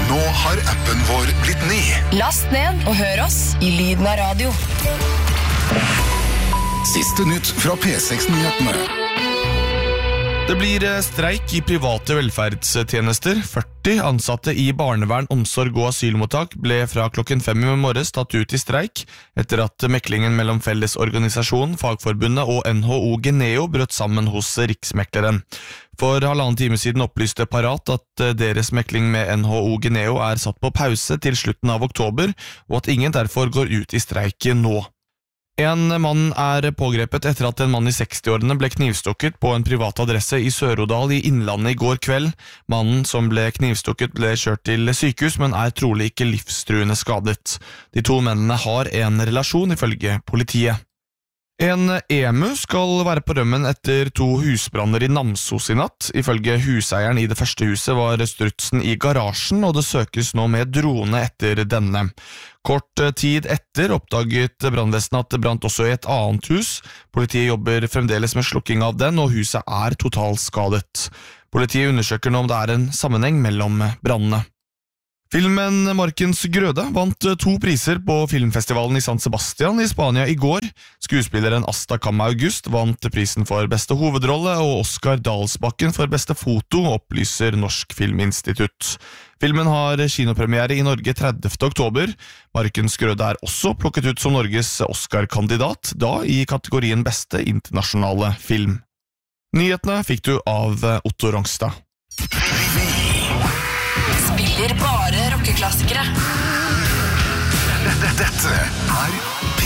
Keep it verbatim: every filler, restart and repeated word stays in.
Nå har appen vår blitt ny. Last ned og hør oss i lyden av radio. Siste nytt fra P seks-nyhetene. Det blir streik i private velferdstjenester. førti ansatte i barnevern, omsorg og asylmottak ble fra klokken fem i morges tatt ut i streik etter at meklingen mellom Fellesorganisasjonen, Fagforbundet og N H O Geneo brøt sammen hos Riksmekleren. For halvannen time siden opplyste Parat at deres mekling med N H O Geneo er satt på pause til slutten av oktober, og at ingen derfor går ut i streik nå. En mann er pågrepet etter at en mann i sekstiårene ble knivstukket på en privat adresse i Sør-Odal i Innlandet i går kveld. Mannen som ble knivstukket ble kjørt til sykehus, men er trolig ikke livstruende skadet. De to mennene har en relasjon ifølge politiet. En emu skal være på rømmen etter to husbranner i Namsos i natt. Ifølge huseieren i det første huset var strutsen i garasjen, og det søkes nå med drone etter denne. Kort tid etter oppdaget brannvesenet at det brant også i et annet hus. Politiet jobber fremdeles med slukking av den, og huset er totalskadet. Politiet undersøker nå om det er en sammenheng mellom brannene. Filmen Markens Grøde vant to priser på filmfestivalen i San Sebastian i Spania i går. Skuespilleren Asta Kamma August vant prisen for beste hovedrolle, og Oscar Dalsbakken for beste foto, opplyser Norsk Filminstitutt. Filmen har kinopremiere i Norge tredivte oktober. Markens Grøde er også plukket ut som Norges Oscar-kandidat, da i kategorien beste internasjonale film. Nyhetene fikk du av Otto Rongstad. Spiller bare rockeklassikere. Dette er